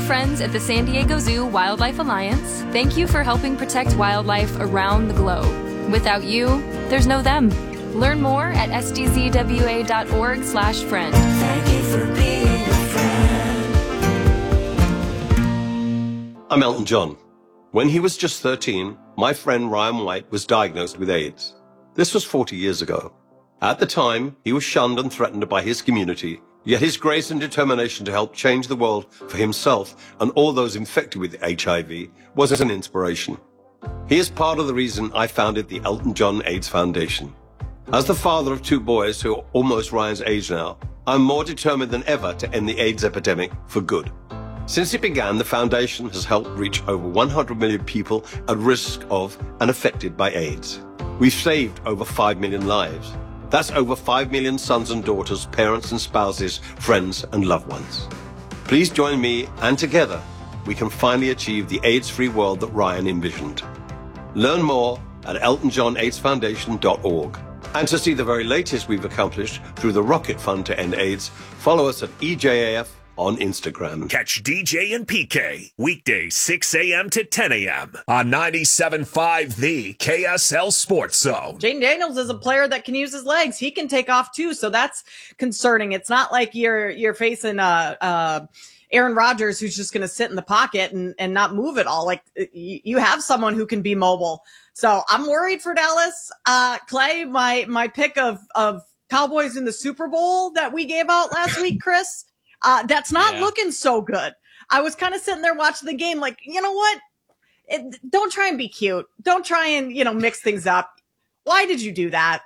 friends at the San Diego Zoo Wildlife Alliance, thank you for helping protect wildlife around the globe. Without you, there's no them. Learn more at sdzwa.org/friend. Thank you for being a friend. I'm Elton John. When he was just 13, my friend Ryan White was diagnosed with AIDS. This was 40 years ago. At the time, he was shunned and threatened by his community, yet his grace and determination to help change the world for himself and all those infected with HIV was an inspiration. He is part of the reason I founded the Elton John AIDS Foundation. As the father of 2 boys who are almost Ryan's age now, I'm more determined than ever to end the AIDS epidemic for good. Since it began, the foundation has helped reach over 100 million people at risk of and affected by AIDS. We've saved over 5 million lives. That's over 5 million sons and daughters, parents and spouses, friends and loved ones. Please join me, and together we can finally achieve the AIDS-free world that Ryan envisioned. Learn more at eltonjohnaidsfoundation.org. And to see the very latest we've accomplished through the Rocket Fund to End AIDS, follow us at EJAF on Instagram. Catch DJ and PK weekdays 6 a.m. to 10 a.m. on 97.5 The KSL Sports Zone. Jaden Daniels is a player that can use his legs. He can take off too, so that's concerning. It's not like you're facing Aaron Rodgers who's just going to sit in the pocket and not move at all. Like you have someone who can be mobile. So I'm worried for Dallas. Clay, my pick of Cowboys in the Super Bowl that we gave out last week, Chris. That's not looking so good. I was kind of sitting there watching the game like, you know what? Don't try and be cute. Don't try and, mix things up. Why did you do that?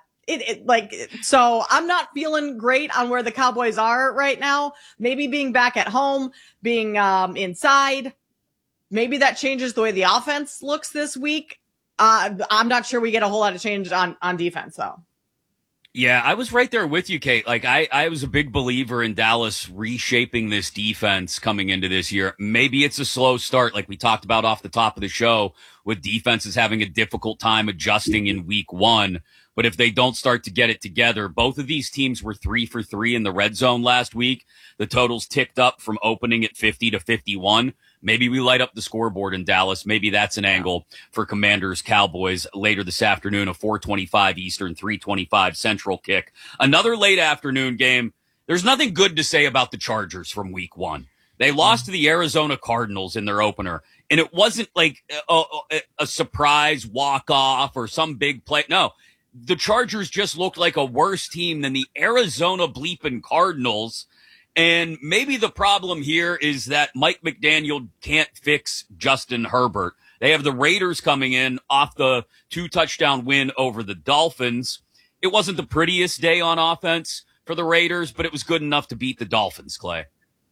So I'm not feeling great on where the Cowboys are right now. Maybe being back at home, being inside, maybe that changes the way the offense looks this week. I'm not sure we get a whole lot of change on defense though. Yeah, I was right there with you, Kate. Like, I was a big believer in Dallas reshaping this defense coming into this year. Maybe it's a slow start, like we talked about off the top of the show, with defenses having a difficult time adjusting in week 1. But if they don't start to get it together, both of these teams were 3 for 3 in the red zone last week. The totals ticked up from opening at 50 to 51. Maybe we light up the scoreboard in Dallas. Maybe that's an angle for Commanders Cowboys later this afternoon, a 4:25 Eastern, 3:25 Central kick. Another late afternoon game. There's nothing good to say about the Chargers from week 1. They lost to the Arizona Cardinals in their opener, and it wasn't like a surprise walk-off or some big play. No, the Chargers just looked like a worse team than the Arizona bleeping Cardinals. And maybe the problem here is that Mike McDaniel can't fix Justin Herbert. They have the Raiders coming in off the 2-touchdown win over the Dolphins. It wasn't the prettiest day on offense for the Raiders, but it was good enough to beat the Dolphins, Clay.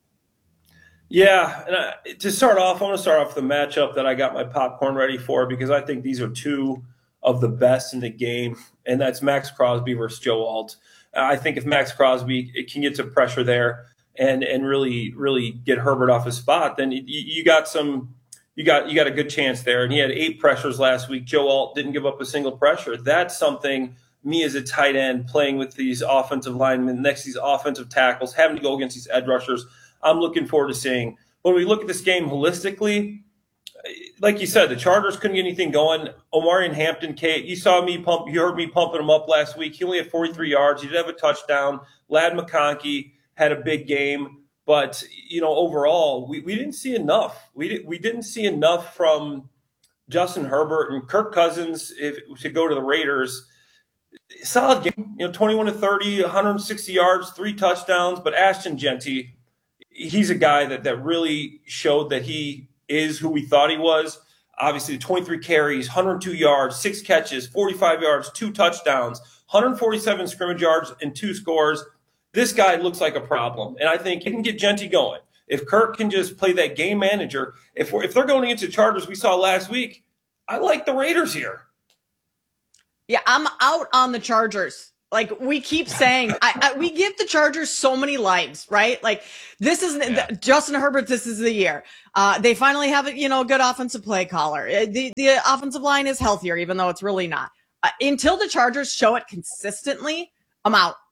Yeah, and to start off, I want to start off with the matchup that I got my popcorn ready for because I think these are 2 of the best in the game, and that's Max Crosby versus Joe Alt. I think if Max Crosby can get some pressure there and really get Herbert off his spot, then you got a good chance there. And he had 8 pressures last week. Joe Alt didn't give up a single pressure. That's something me as a tight end playing with these offensive linemen next to these offensive tackles, having to go against these edge rushers, I'm looking forward to seeing. When we look at this game holistically, like you said, the Chargers couldn't get anything going. Omarion Hampton, Kate, you heard me pumping him up last week. He only had 43 yards. He did have a touchdown. Ladd McConkey had a big game. But, overall, we didn't see enough. We didn't see enough from Justin Herbert and Kirk Cousins to go to the Raiders. Solid game, 21 to 30, 160 yards, 3 touchdowns. But Ashton Genty, he's a guy that really showed that he is who we thought he was. Obviously, 23 carries, 102 yards, 6 catches, 45 yards, 2 touchdowns, 147 scrimmage yards, and 2 scores. This guy looks like a problem, and I think he can get Genty going. If Kirk can just play that game manager, if they're going against the Chargers we saw last week, I like the Raiders here. Yeah, I'm out on the Chargers. Like we keep saying, we give the Chargers so many lives, right? Like this isn't Justin Herbert. This is the year. They finally have a good offensive play caller. The offensive line is healthier, even though it's really not. Until the Chargers show it consistently, I'm out.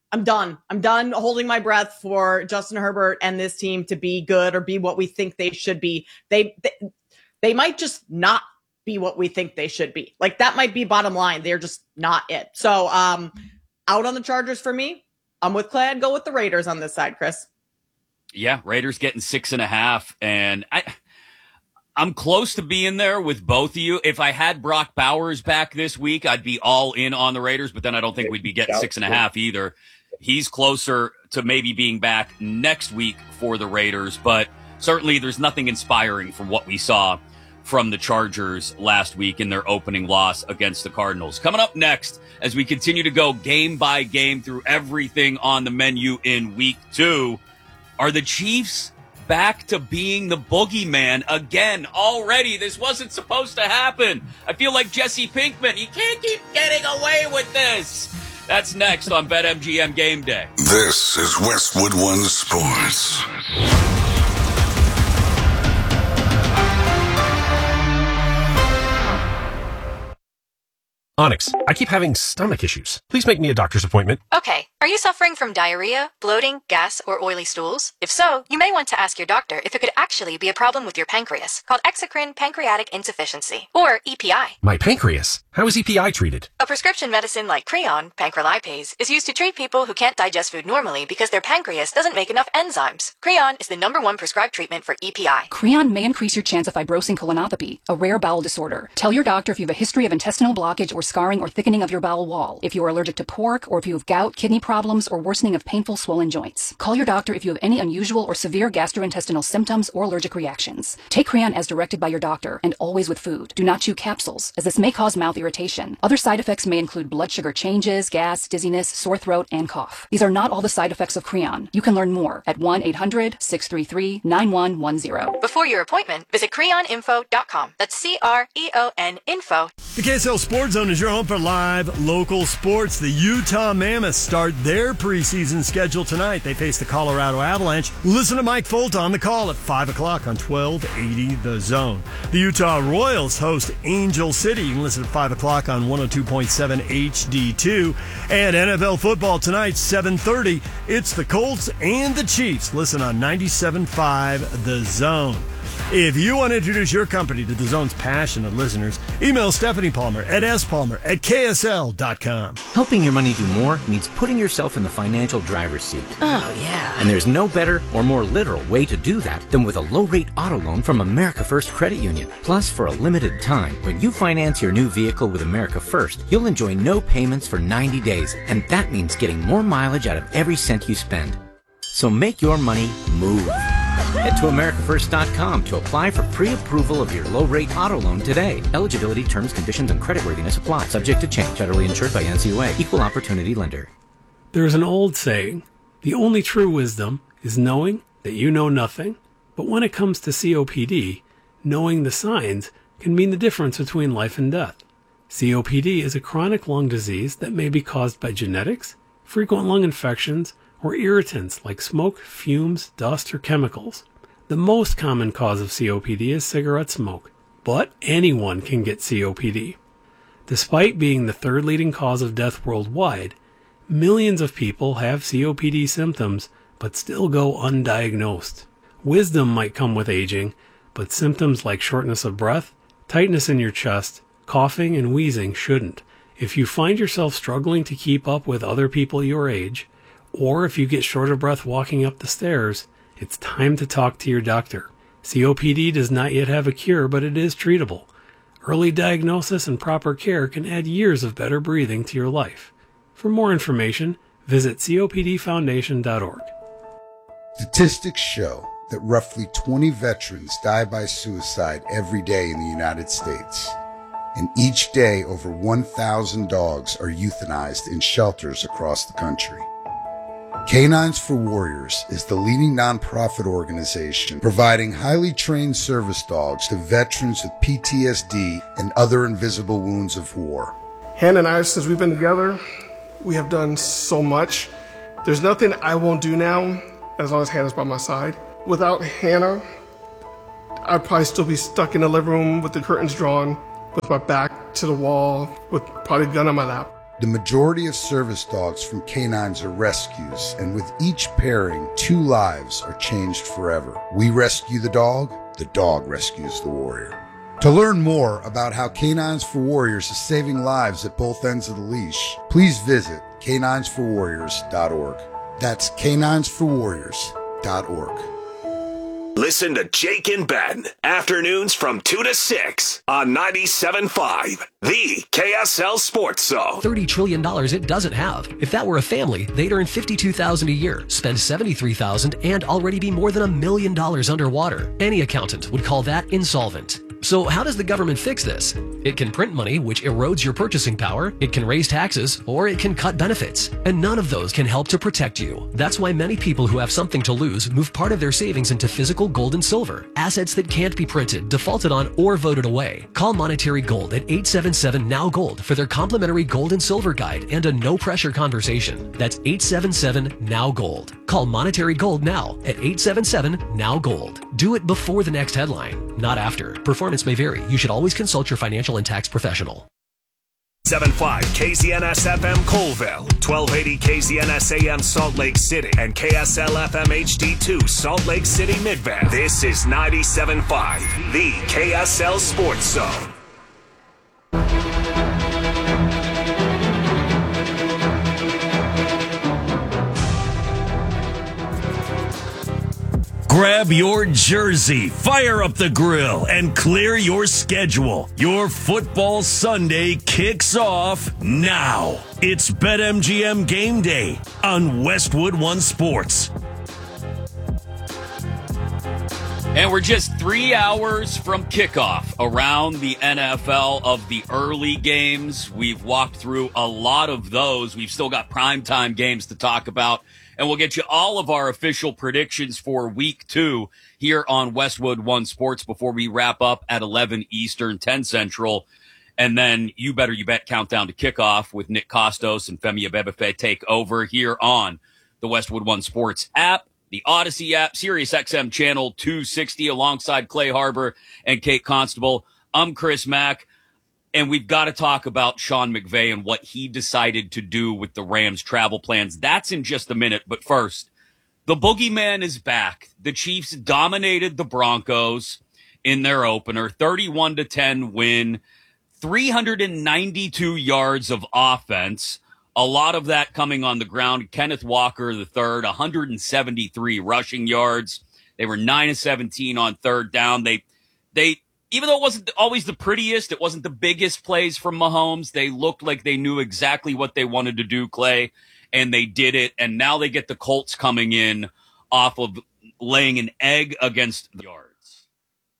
I'm done. I'm done holding my breath for Justin Herbert and this team to be good or be what we think they should be. They might just not be what we think they should be. Like, that might be bottom line. They're just not it. So, out on the Chargers for me. I'm with Clay. I'd go with the Raiders on this side, Chris. Yeah, Raiders getting 6.5, and I'm close to being there with both of you. If I had Brock Bowers back this week, I'd be all in on the Raiders, but then I don't think we'd be getting 6.5 either. He's closer to maybe being back next week for the Raiders, but certainly there's nothing inspiring from what we saw from the Chargers last week in their opening loss against the Cardinals. Coming up next, as we continue to go game by game through everything on the menu in week 2, are the Chiefs back to being the boogeyman again already? This wasn't supposed to happen. I feel like Jesse Pinkman. You can't keep getting away with this. That's next on BetMGM Game Day. This is Westwood One Sports. Onyx, I keep having stomach issues. Please make me a doctor's appointment. Okay. Are you suffering from diarrhea, bloating, gas, or oily stools? If so, you may want to ask your doctor if it could actually be a problem with your pancreas, called exocrine pancreatic insufficiency, or EPI. My pancreas? How is EPI treated? A prescription medicine like Creon, pancrelipase, is used to treat people who can't digest food normally because their pancreas doesn't make enough enzymes. Creon is the #1 prescribed treatment for EPI. Creon may increase your chance of fibrosing colonopathy, a rare bowel disorder. Tell your doctor if you have a history of intestinal blockage or scarring or thickening of your bowel wall, if you are allergic to pork, or if you have gout, kidney problems, or worsening of painful swollen joints. Call your doctor if you have any unusual or severe gastrointestinal symptoms or allergic reactions. Take Creon as directed by your doctor, and always with food. Do not chew capsules, as this may cause mouth irritation. Other side effects may include blood sugar changes, gas, dizziness, sore throat, and cough. These are not all the side effects of Creon. You can learn more at 1-800-633-9110. Before your appointment, visit creoninfo.com. That's CREON info. The KSL Sports Zone is your home for live local sports. The Utah Mammoths start their preseason schedule tonight. They face the Colorado Avalanche. Listen to Mike Folta on the call at 5 o'clock on 1280 The Zone. The Utah Royals host Angel City. You can listen at 5 o'clock on 102.7 HD2. And NFL football tonight, 7:30. It's the Colts and the Chiefs. Listen on 97.5 The Zone. If you want to introduce your company to the Zone's passionate listeners, email Stephanie Palmer at spalmer@ksl.com. Helping your money do more means putting yourself in the financial driver's seat. Oh, yeah. And there's no better or more literal way to do that than with a low-rate auto loan from America First Credit Union. Plus, for a limited time, when you finance your new vehicle with America First, you'll enjoy no payments for 90 days, and that means getting more mileage out of every cent you spend. So make your money move. Head to AmericaFirst.com to apply for pre-approval of your low-rate auto loan today. Eligibility, terms, conditions, and creditworthiness apply. Subject to change. Federally insured by NCUA. Equal Opportunity Lender. There is an old saying, the only true wisdom is knowing that you know nothing. But when it comes to COPD, knowing the signs can mean the difference between life and death. COPD is a chronic lung disease that may be caused by genetics, frequent lung infections, or irritants like smoke, fumes, dust, or chemicals. The most common cause of COPD is cigarette smoke, but anyone can get COPD. Despite being the third leading cause of death worldwide, millions of people have COPD symptoms but still go undiagnosed. Wisdom might come with aging, but symptoms like shortness of breath, tightness in your chest, coughing, and wheezing shouldn't. If you find yourself struggling to keep up with other people your age, or if you get short of breath walking up the stairs, it's time to talk to your doctor. COPD does not yet have a cure, but it is treatable. Early diagnosis and proper care can add years of better breathing to your life. For more information, visit copdfoundation.org. Statistics show that roughly 20 veterans die by suicide every day in the United States. And each day, over 1,000 dogs are euthanized in shelters across the country. Canines for Warriors is the leading nonprofit organization providing highly trained service dogs to veterans with PTSD and other invisible wounds of war. Hannah and I, since we've been together, we have done so much. There's nothing I won't do now as long as Hannah's by my side. Without Hannah, I'd probably still be stuck in the living room with the curtains drawn, with my back to the wall, with probably a gun on my lap. The majority of service dogs from canines are rescues, and with each pairing, 2 lives are changed forever. We rescue the dog rescues the warrior. To learn more about how Canines for Warriors is saving lives at both ends of the leash, please visit caninesforwarriors.org. That's caninesforwarriors.org. Listen to Jake and Ben, afternoons from 2 to 6 on 97.5, the KSL Sports Zone. $30 trillion it doesn't have. If that were a family, they'd earn $52,000 a year, spend $73,000, and already be more than $1 million underwater. Any accountant would call that insolvent. So how does the government fix this? It can print money, which erodes your purchasing power, it can raise taxes, or it can cut benefits. And none of those can help to protect you. That's why many people who have something to lose move part of their savings into physical gold and silver, assets that can't be printed, defaulted on, or voted away. Call Monetary Gold at 877-NOW-GOLD for their complimentary gold and silver guide and a no-pressure conversation. That's 877-NOW-GOLD. Call Monetary Gold now at 877-NOW-GOLD. Do it before the next headline, not after. Performance may vary. You should always consult your financial and tax professional. 7.5 KZNS FM Colville, 1280 KZNS AM Salt Lake City, and KSL FM HD2 Salt Lake City Midvale. This is 97.5, the KSL Sports Zone. Grab your jersey, fire up the grill, and clear your schedule. Your football Sunday kicks off now. It's BetMGM Game Day on Westwood One Sports. And we're just 3 hours from kickoff around the NFL of the early games. We've walked through a lot of those. We've still got primetime games to talk about. And we'll get you all of our official predictions for week 2 here on Westwood One Sports before we wrap up at 11 Eastern, 10 Central. And then You Better You Bet countdown to kickoff with Nick Costos and Femi Abebefe take over here on the Westwood One Sports app, the Odyssey app, Sirius XM channel 260 alongside Clay Harbor and Kate Constable. I'm Chris Mack. And we've got to talk about Sean McVay and what he decided to do with the Rams travel plans. That's in just a minute. But first, the boogeyman is back. The Chiefs dominated the Broncos in their opener, 31-10 win, 392 yards of offense. A lot of that coming on the ground. Kenneth Walker III, 173 rushing yards. They were 9-17 on third down. They even though it wasn't always the prettiest, it wasn't the biggest plays from Mahomes, they looked like they knew exactly what they wanted to do, Clay, and they did it. And now they get the Colts coming in off of laying an egg against the yards.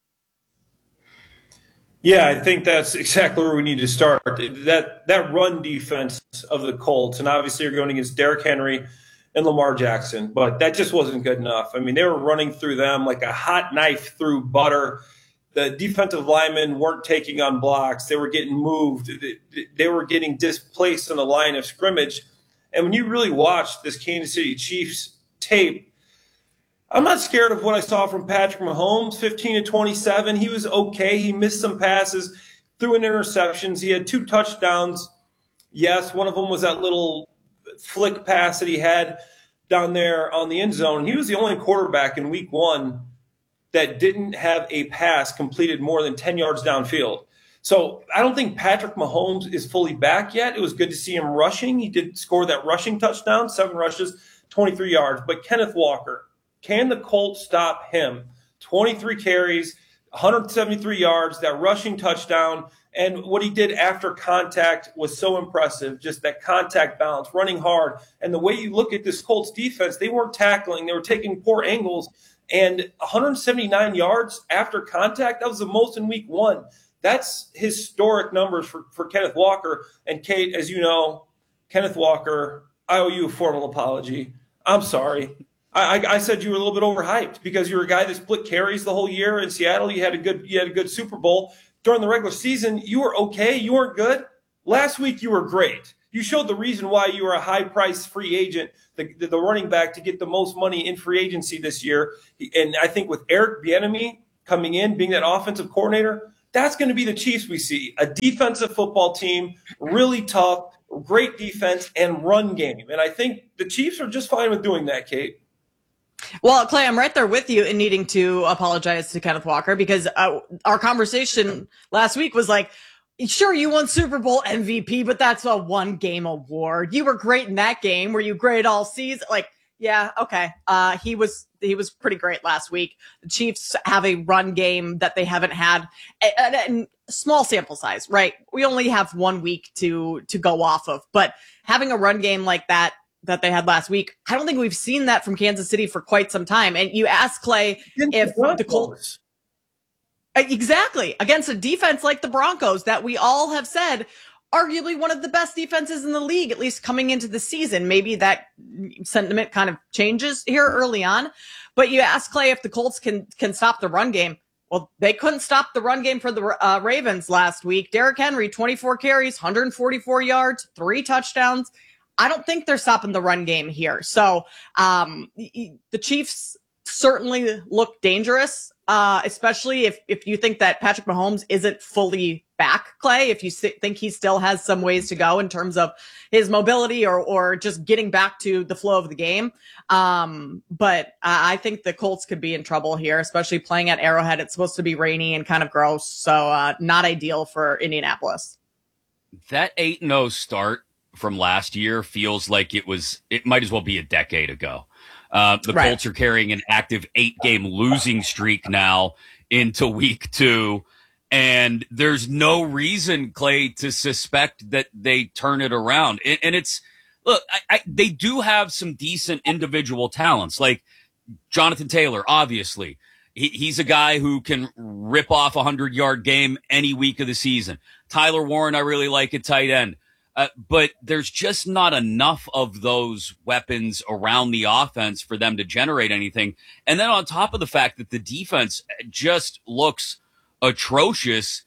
Yeah, I think that's exactly where we need to start. That run defense of the Colts, and obviously you're going against Derrick Henry and Lamar Jackson, but that just wasn't good enough. I mean, they were running through them like a hot knife through butter. The defensive linemen weren't taking on blocks. They were getting moved. They were getting displaced on the line of scrimmage. And when you really watch this Kansas City Chiefs tape, I'm not scared of what I saw from Patrick Mahomes, 15-27. He was okay. He missed some passes, threw in interceptions. He had 2 touchdowns. Yes, one of them was that little flick pass that he had down there on the end zone. He was the only quarterback in week 1 that didn't have a pass completed more than 10 yards downfield. So I don't think Patrick Mahomes is fully back yet. It was good to see him rushing. He did score that rushing touchdown, 7 rushes, 23 yards. But Kenneth Walker, can the Colts stop him? 23 carries, 173 yards, that rushing touchdown. And what he did after contact was so impressive, just that contact balance, running hard. And the way you look at this Colts defense, they weren't tackling. They were taking poor angles. And 179 yards after contact, that was the most in week 1. That's historic numbers for Kenneth Walker. And Kate, as you know, Kenneth Walker, I owe you a formal apology. I'm sorry. I said you were a little bit overhyped because you're a guy that split carries the whole year in Seattle. You had a good Super Bowl. During the regular season, you were okay. You weren't good. Last week, you were great. You showed the reason why you were a high-priced free agent, the running back to get the most money in free agency this year. And I think with Eric Bieniemy coming in, being that offensive coordinator, that's going to be the Chiefs we see. A defensive football team, really tough, great defense, and run game. And I think the Chiefs are just fine with doing that, Kate. Well, Clay, I'm right there with you in needing to apologize to Kenneth Walker because our conversation last week was like, sure, you won Super Bowl MVP, but that's a one-game award. You were great in that game. Were you great all season? Like, yeah, okay. He was pretty great last week. The Chiefs have a run game that they haven't had, and small sample size, right? We only have 1 week to go off of, but having a run game like that they had last week, I don't think we've seen that from Kansas City for quite some time. And you ask Clay if the Colts, exactly, against a defense like the Broncos that we all have said arguably one of the best defenses in the league, at least coming into the season. Maybe that sentiment kind of changes here early on, but you ask Clay if the Colts can stop the run game. Well, they couldn't stop the run game for the Ravens last week. Derrick Henry, 24 carries, 144 yards, 3 touchdowns. I don't think they're stopping the run game here. So the Chiefs certainly look dangerous, especially if you think that Patrick Mahomes isn't fully back, Clay, if you think he still has some ways to go in terms of his mobility or just getting back to the flow of the game. But I think the Colts could be in trouble here, especially playing at Arrowhead. It's supposed to be rainy and kind of gross, so not ideal for Indianapolis. That 8-0 start from last year feels like it might as well be a decade ago. The Right. Colts are carrying an active 8-game losing streak now into week 2. And there's no reason, Clay, to suspect that they turn it around. And it's, look, they do have some decent individual talents, like Jonathan Taylor, obviously. He's a guy who can rip off a 100-yard game any week of the season. Tyler Warren, I really like at tight end. But there's just not enough of those weapons around the offense for them to generate anything. And then on top of the fact that the defense just looks atrocious,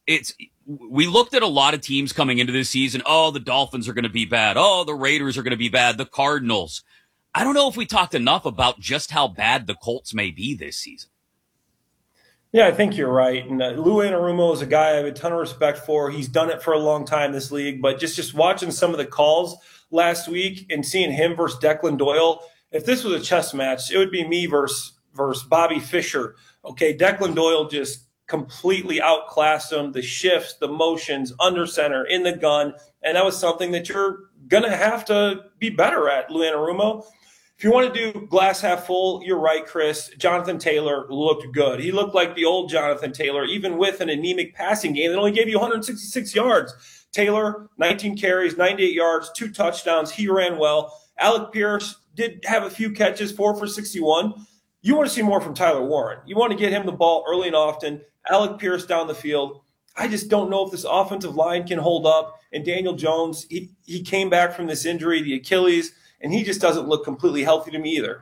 we looked at a lot of teams coming into this season. Oh, the Dolphins are going to be bad. Oh, the Raiders are going to be bad. The Cardinals. I don't know if we talked enough about just how bad the Colts may be this season. Yeah, I think you're right. And Lou Anarumo is a guy I have a ton of respect for. He's done it for a long time, this league. But just watching some of the calls last week and seeing him versus Declan Doyle, if this was a chess match, it would be me versus Bobby Fischer. Okay, Declan Doyle just completely outclassed him. The shifts, the motions, under center, in the gun. And that was something that you're going to have to be better at, Lou Anarumo. If you want to do glass half full, you're right, Chris. Jonathan Taylor looked good. He looked like the old Jonathan Taylor, even with an anemic passing game that only gave you 166 yards. Taylor, 19 carries, 98 yards, 2 touchdowns. He ran well. Alec Pierce did have a few catches, 4 for 61. You want to see more from Tyler Warren. You want to get him the ball early and often. Alec Pierce down the field. I just don't know if this offensive line can hold up. And Daniel Jones, he came back from this injury, the Achilles, and he just doesn't look completely healthy to me either.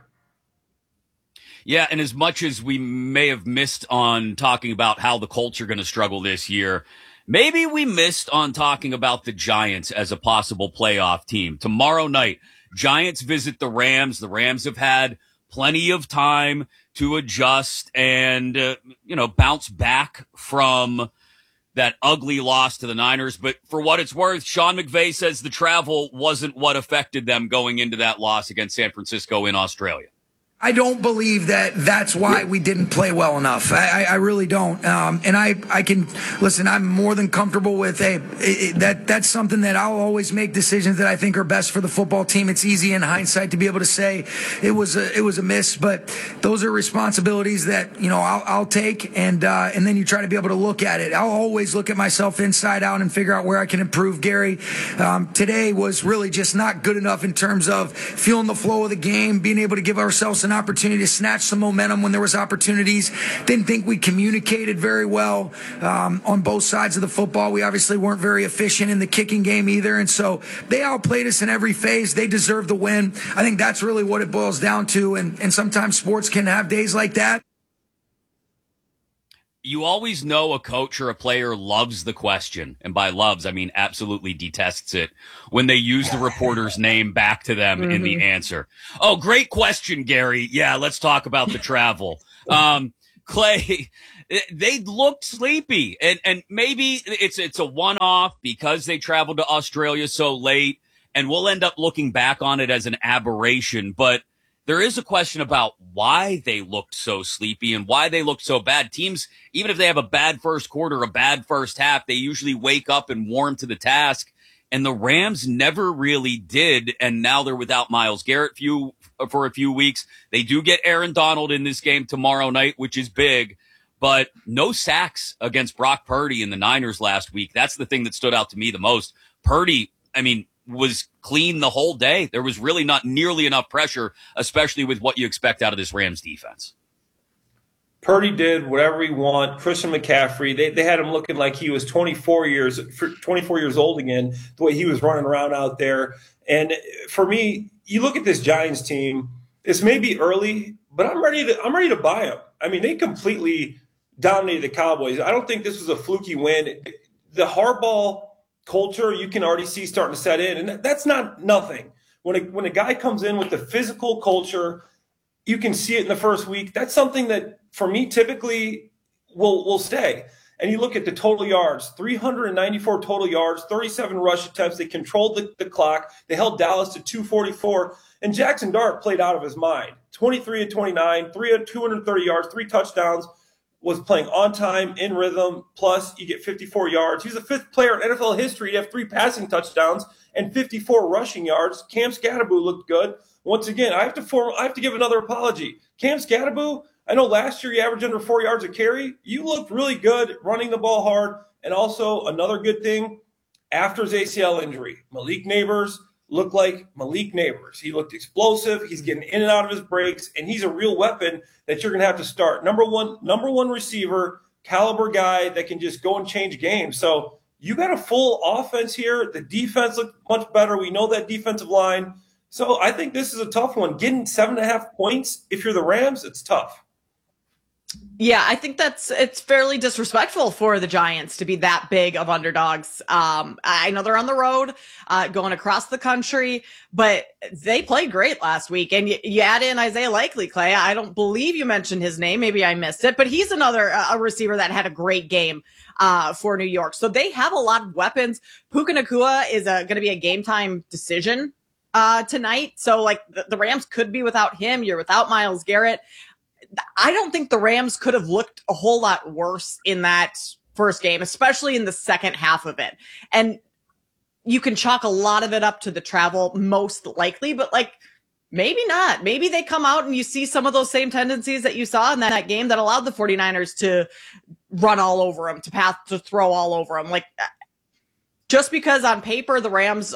Yeah, and as much as we may have missed on talking about how the Colts are going to struggle this year, maybe we missed on talking about the Giants as a possible playoff team. Tomorrow night, Giants visit the Rams. The Rams have had plenty of time to adjust and, bounce back from that ugly loss to the Niners. But for what it's worth, Sean McVay says the travel wasn't what affected them going into that loss against San Francisco in Australia. I don't believe that that's why we didn't play well enough. I really don't. And I can listen. I'm more than comfortable with that's something that I'll always make decisions that I think are best for the football team. It's easy in hindsight to be able to say it was a miss, but those are responsibilities that I'll take, and then you try to be able to look at it. I'll always look at myself inside out and figure out where I can improve. Gary, today was really just not good enough in terms of feeling the flow of the game, being able to give ourselves an opportunity to snatch some momentum when there was opportunities. Didn't think we communicated very well on both sides of the football. We obviously weren't very efficient in the kicking game either, and so they outplayed us in every phase. They deserve the win. I think that's really what it boils down to, and sometimes sports can have days like that. You always know a coach or a player loves the question, and by loves, I mean absolutely detests it, when they use the reporter's name back to them in the answer. Oh, great question, Gary. Yeah, let's talk about the travel. Clay, They looked sleepy, and maybe it's a one-off because they traveled to Australia so late, and we'll end up looking back on it as an aberration. But there is a question about why they looked so sleepy and why they looked so bad. Teams, even if they have a bad first quarter, a bad first half, they usually wake up and warm to the task. And the Rams never really did, and now they're without Myles Garrett for a few weeks. They do get Aaron Donald in this game tomorrow night, which is big. But no sacks against Brock Purdy in the Niners last week. That's the thing that stood out to me the most. Purdy, was clean the whole day. There was really not nearly enough pressure, especially with what you expect out of this Rams defense. Purdy did whatever he wanted. Christian McCaffrey, they had him looking like he was 24 years old again, the way he was running around out there. And for me, you look at this Giants team, this may be early, but I'm ready to buy them. They completely dominated the Cowboys. I don't think this was a fluky win. The hardball culture you can already see starting to set in, and that's not nothing. When a guy comes in with the physical culture, you can see it in the first week. That's something that, for me, typically will stay. And you look at the total yards, 394 total yards, 37 rush attempts. They controlled the clock. They held Dallas to 244. And Jackson Dart played out of his mind. 23-29, 230 yards, 3 touchdowns, was playing on time, in rhythm, plus you get 54 yards. He's the 5th player in NFL history to have 3 passing touchdowns and 54 rushing yards. Cam Skattebo looked good. Once again, I have to give another apology. Cam Skattebo, I know last year you averaged under 4 yards a carry. You looked really good running the ball hard. And also another good thing, after his ACL injury, Malik Neighbors looked like Malik Neighbors. He looked explosive. He's getting in and out of his breaks, and he's a real weapon that you're going to have to start. Number one receiver, caliber guy that can just go and change games. So you got a full offense here. The defense looked much better. We know that defensive line. So I think this is a tough one. Getting 7.5 points, if you're the Rams, it's tough. Yeah, I think it's fairly disrespectful for the Giants to be that big of underdogs. I know they're on the road, going across the country, but they played great last week. And you add in Isaiah Likely, Clay. I don't believe you mentioned his name. Maybe I missed it, but he's another a receiver that had a great game for New York. So they have a lot of weapons. Puka Nacua is going to be a game time decision tonight. So the Rams could be without him. You're without Myles Garrett. I don't think the Rams could have looked a whole lot worse in that first game, especially in the second half of it. And you can chalk a lot of it up to the travel, most likely, but maybe not. Maybe they come out and you see some of those same tendencies that you saw in that game that allowed the 49ers to run all over them, to throw all over them. Just because on paper the Rams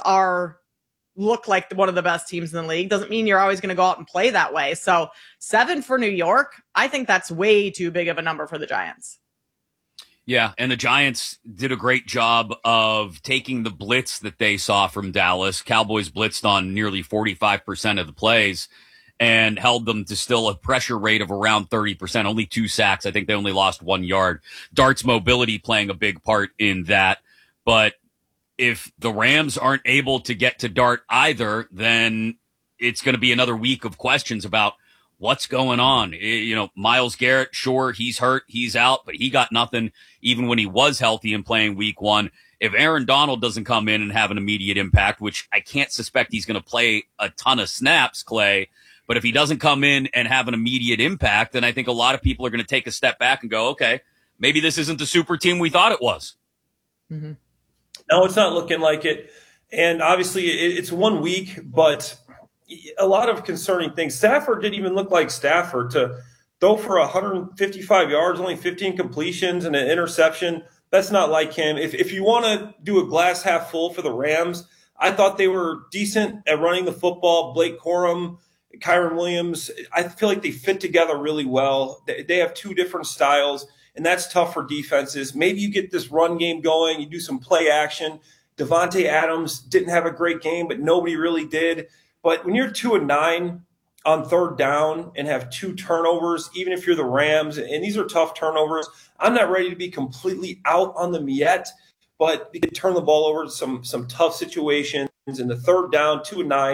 look like one of the best teams in the league doesn't mean you're always going to go out and play that way. So 7 for New York, I think that's way too big of a number for the Giants. Yeah, and the Giants did a great job of taking the blitz that they saw from Dallas. Cowboys blitzed on nearly 45% of the plays and held them to still a pressure rate of around 30%, only 2 sacks. I think they only lost 1 yard. Dart's mobility playing a big part in that. But if the Rams aren't able to get to Dart either, then it's going to be another week of questions about what's going on. Myles Garrett, sure, he's hurt, he's out, but he got nothing even when he was healthy and playing week 1. If Aaron Donald doesn't come in and have an immediate impact, which I can't suspect he's going to play a ton of snaps, Clay, but if he doesn't come in and have an immediate impact, then I think a lot of people are going to take a step back and go, okay, maybe this isn't the super team we thought it was. Mm-hmm. No, it's not looking like it. And obviously it's 1 week, but a lot of concerning things. Stafford didn't even look like Stafford to throw for 155 yards, only 15 completions and an interception. That's not like him. If you want to do a glass half full for the Rams, I thought they were decent at running the football. Blake Corum, Kyron Williams, I feel like they fit together really well. They have 2 different styles. And that's tough for defenses. Maybe you get this run game going, you do some play action. Devontae Adams didn't have a great game, but nobody really did. But when you're 2-9 on 3rd down and have 2 turnovers, even if you're the Rams, and these are tough turnovers, I'm not ready to be completely out on them yet, but you can turn the ball over to some tough situations. In the 3rd down, 2-9,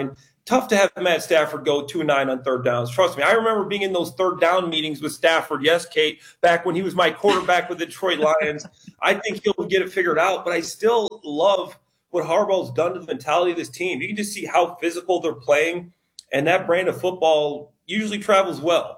tough to have Matt Stafford go 2-9 on third downs. Trust me, I remember being in those third down meetings with Stafford. Yes, Kate, back when he was my quarterback with the Detroit Lions. I think he'll get it figured out, but I still love what Harbaugh's done to the mentality of this team. You can just see how physical they're playing, and that brand of football usually travels well.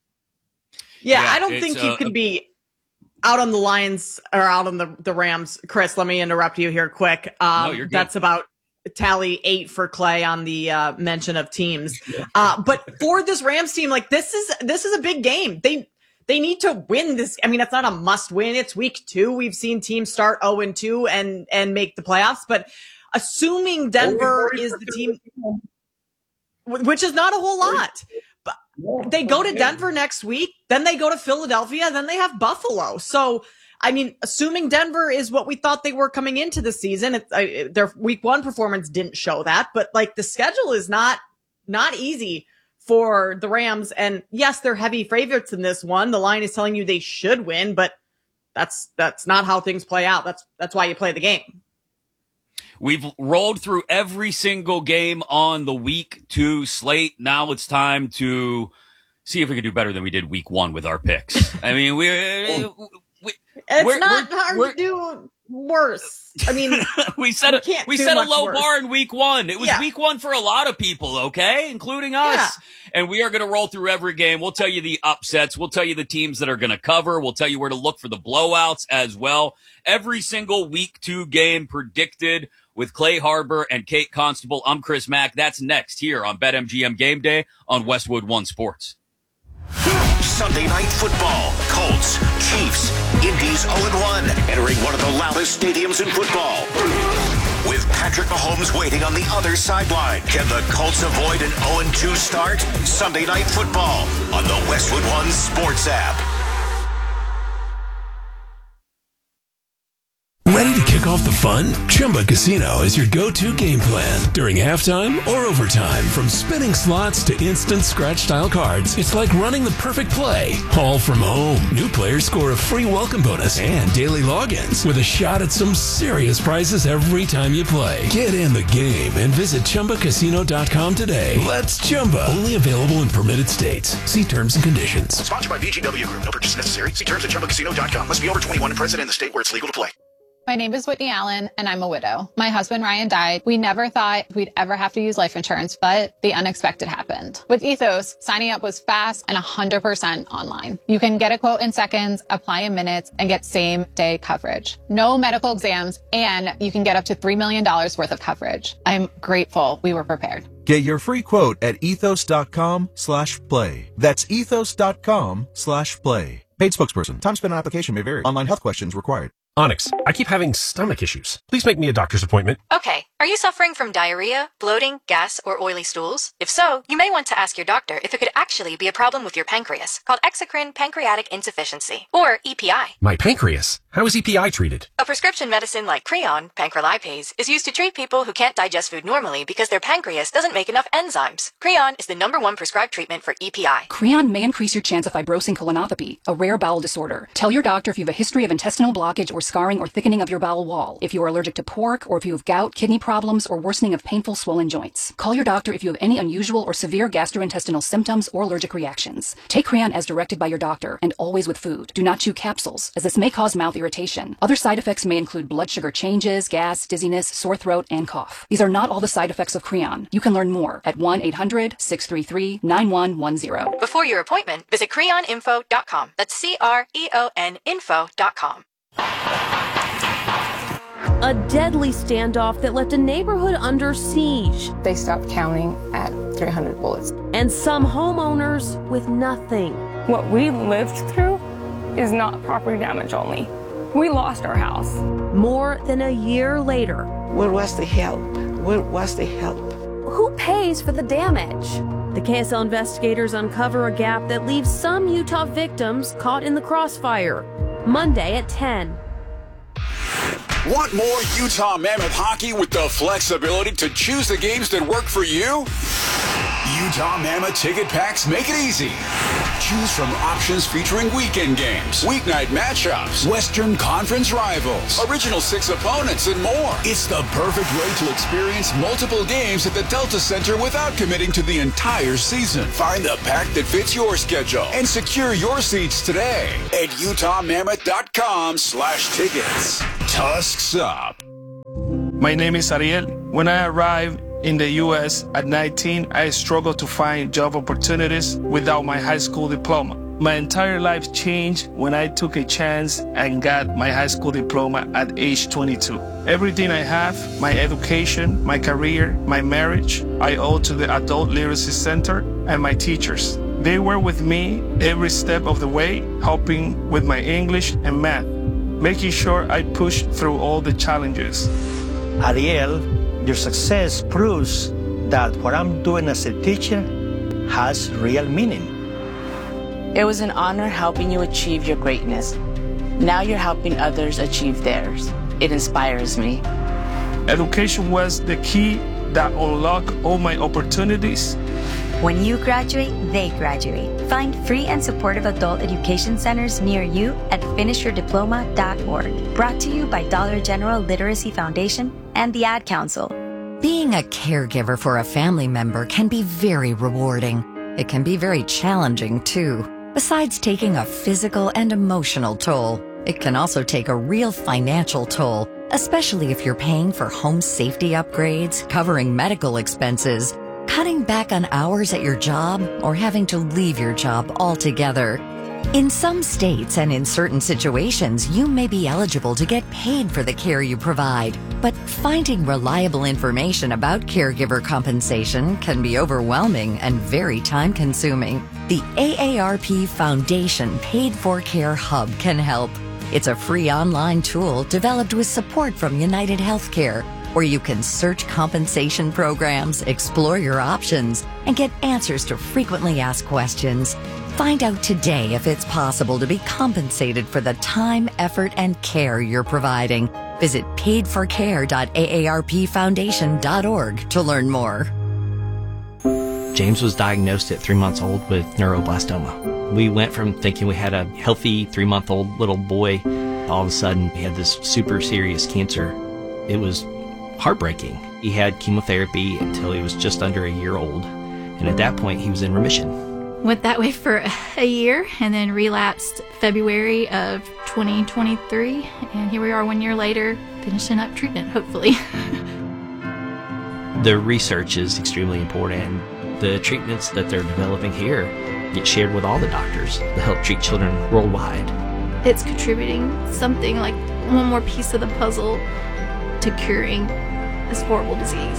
Yeah, I don't think you can be out on the Lions or out on the Rams. Chris, let me interrupt you here quick. No, you're good. That's about tally 8 for Clay on the mention of teams. But for this Rams team, like this is a big game. They need to win this. I mean, it's not a must win. It's week 2. We've seen teams start 0-2 and make the playoffs. But assuming Denver is the team, which is not a whole lot. They go to Denver next week, then they go to Philadelphia, then they have Buffalo. So, I mean, assuming Denver is what we thought they were coming into the season, their week 1 performance didn't show that, but like the schedule is not easy for the Rams. And yes, they're heavy favorites in this one. The line is telling you they should win, but that's not how things play out. That's why you play the game. We've rolled through every single game on the week 2 slate. Now it's time to see if we can do better than we did week 1 with our picks. I mean, it's not hard to do worse. I mean, we set a low bar in week 1. It was week 1 for a lot of people, okay, including us. Yeah. And we are going to roll through every game. We'll tell you the upsets. We'll tell you the teams that are going to cover. We'll tell you where to look for the blowouts as well. Every single week 2 game predicted with Clay Harbor and Kate Constable. I'm Chris Mack. That's next here on BetMGM Game Day on Westwood One Sports. Sunday Night Football. Colts, Chiefs, Indy's 0-1, entering one of the loudest stadiums in football. With Patrick Mahomes waiting on the other sideline, can the Colts avoid an 0-2 start? Sunday Night Football on the Westwood One Sports app. Ready to kick off the fun? Chumba Casino is your go-to game plan during halftime or overtime. From spinning slots to instant scratch-style cards, it's like running the perfect play, all from home. New players score a free welcome bonus and daily logins with a shot at some serious prizes every time you play. Get in the game and visit ChumbaCasino.com today. Let's Chumba. Only available in permitted states. See terms and conditions. Sponsored by VGW Group. No purchase necessary. See terms at ChumbaCasino.com. Must be over 21 and present in the state where it's legal to play. My name is Whitney Allen, and I'm a widow. My husband, Ryan, died. We never thought we'd ever have to use life insurance, but the unexpected happened. With Ethos, signing up was fast and 100% online. You can get a quote in seconds, apply in minutes, and get same-day coverage. No medical exams, and you can get up to $3 million worth of coverage. I'm grateful we were prepared. Get your free quote at ethos.com/play. That's ethos.com/play. Paid spokesperson. Time spent on application may vary. Online health questions required. Onyx, I keep having stomach issues. Please make me a doctor's appointment. Okay, are you suffering from diarrhea, bloating, gas, or oily stools? If so, you may want to ask your doctor if it could actually be a problem with your pancreas, called exocrine pancreatic insufficiency, or EPI. My pancreas? How is EPI treated? A prescription medicine like Creon, pancrelipase, is used to treat people who can't digest food normally because their pancreas doesn't make enough enzymes. Creon is the #1 prescribed treatment for EPI. Creon may increase your chance of fibrosing colonopathy, a rare bowel disorder. Tell your doctor if you have a history of intestinal blockage or scarring or thickening of your bowel wall, if you are allergic to pork, or if you have gout, kidney problems, or worsening of painful swollen joints. Call your doctor if you have any unusual or severe gastrointestinal symptoms or allergic reactions. Take Creon as directed by your doctor, and always with food. Do not chew capsules, as this may cause mouth irritation. Other side effects may include blood sugar changes, gas, dizziness, sore throat, and cough. These are not all the side effects of Creon. You can learn more at 1-800-633-9110. Before your appointment, visit creoninfo.com. That's CREON info.com. A deadly standoff that left a neighborhood under siege. They stopped counting at 300 bullets. And some homeowners with nothing. What we lived through is not property damage only. We lost our house. More than a year later. Where was the help? Where was the help? Who pays for the damage? The KSL investigators uncover a gap that leaves some Utah victims caught in the crossfire. Monday at 10. Want more Utah Mammoth hockey with the flexibility to choose the games that work for you? Utah Mammoth ticket packs make it easy. Choose from options featuring weekend games, weeknight matchups, Western Conference rivals, original 6 opponents, and more. It's the perfect way to experience multiple games at the Delta Center without committing to the entire season. Find the pack that fits your schedule and secure your seats today at utahmammoth.com/tickets. Tusks up. My name is Ariel. When I arrived in the U.S. at 19, I struggled to find job opportunities without my high school diploma. My entire life changed when I took a chance and got my high school diploma at age 22. Everything I have, my education, my career, my marriage, I owe to the Adult Literacy Center and my teachers. They were with me every step of the way, helping with my English and math, making sure I pushed through all the challenges. Ariel, your success proves that what I'm doing as a teacher has real meaning. It was an honor helping you achieve your greatness. Now you're helping others achieve theirs. It inspires me. Education was the key that unlocked all my opportunities. When you graduate, they graduate. Find free and supportive adult education centers near you at finishyourdiploma.org. Brought to you by Dollar General Literacy Foundation and the Ad Council. Being a caregiver for a family member can be very rewarding. It can be very challenging, too. Besides taking a physical and emotional toll, it can also take a real financial toll, especially if you're paying for home safety upgrades, covering medical expenses, cutting back on hours at your job, or having to leave your job altogether. In some states and in certain situations, you may be eligible to get paid for the care you provide, but finding reliable information about caregiver compensation can be overwhelming and very time-consuming. The AARP Foundation Paid for Care Hub can help. It's a free online tool developed with support from United Healthcare, where you can search compensation programs, explore your options, and get answers to frequently asked questions. Find out today if it's possible to be compensated for the time, effort, and care you're providing. Visit paidforcare.aarpfoundation.org to learn more. James was diagnosed at 3 months old with neuroblastoma. We went from thinking we had a healthy 3-month-old little boy, all of a sudden he had this super serious cancer. It was heartbreaking. He had chemotherapy until he was just under a year old, and at that point he was in remission. Went that way for a year and then relapsed February of 2023, and here we are 1 year later finishing up treatment, hopefully. The research is extremely important. The treatments that they're developing here get shared with all the doctors to help treat children worldwide. It's contributing something like one more piece of the puzzle to curing this horrible disease.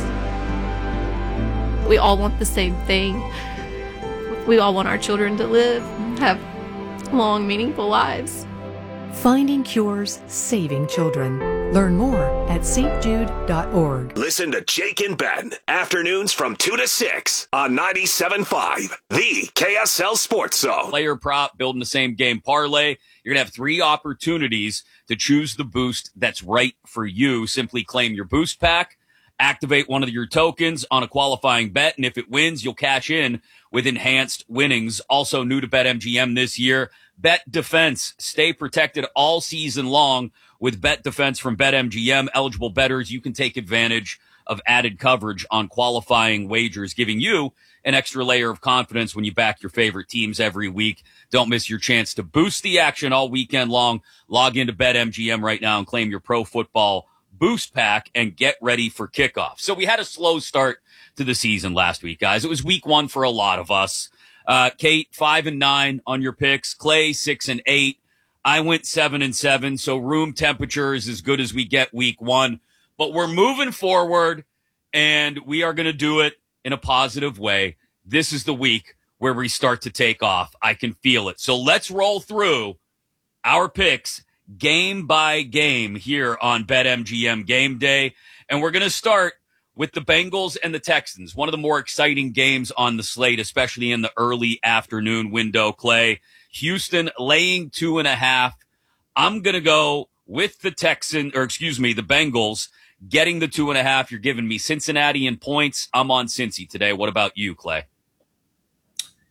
We all want the same thing. We all want our children to live, have long, meaningful lives. Finding cures, saving children. Learn more at stjude.org. Listen to Jake and Ben, afternoons from 2 to 6 on 97.5, the KSL Sports Zone. Player prop, building the same game parlay. You're going to have 3 opportunities to choose the boost that's right for you. Simply claim your boost pack, activate one of your tokens on a qualifying bet, and if it wins, you'll cash in with enhanced winnings. Also new to BetMGM this year, Bet Defense. Stay protected all season long with Bet Defense from BetMGM. Eligible bettors, you can take advantage of added coverage on qualifying wagers, giving you an extra layer of confidence when you back your favorite teams every week. Don't miss your chance to boost the action all weekend long. Log into BetMGM right now and claim your pro football boost pack and get ready for kickoff. So we had a slow start to the season last week, guys. It was week 1 for a lot of us. Kate, 5-9 on your picks. Clay, 6-8. I went 7-7. So room temperature is as good as we get week 1, but we're moving forward and we are going to do it in a positive way. This is the week where we start to take off. I can feel it. So let's roll through our picks game by game here on BetMGM Game Day. And we're going to start with the Bengals and the Texans, one of the more exciting games on the slate, especially in the early afternoon window, Clay. Houston laying 2.5. I'm going to go with the the Bengals getting the 2.5. You're giving me Cincinnati in points. I'm on Cincy today. What about you, Clay?